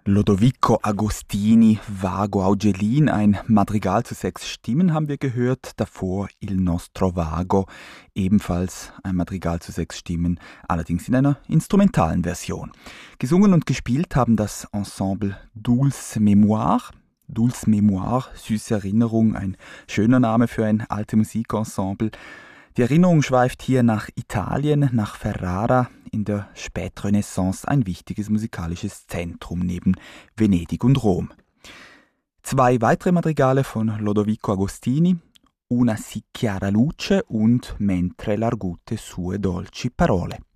Lodovico Agostini, Vago Augelin, ein Madrigal zu 6 Stimmen haben wir gehört, davor Il Nostro Vago, ebenfalls ein Madrigal zu 6 Stimmen, allerdings in einer instrumentalen Version. Gesungen und gespielt haben das Ensemble Dulce Mémoire. Dulce Mémoire, süße Erinnerung, ein schöner Name für ein alte Musikensemble. Die Erinnerung schweift hier nach Italien, nach Ferrara, in der Spätrenaissance ein wichtiges musikalisches Zentrum neben Venedig und Rom. 2 weitere Madrigale von Lodovico Agostini, Una si chiara luce und Mentre l'argute sue dolci parole.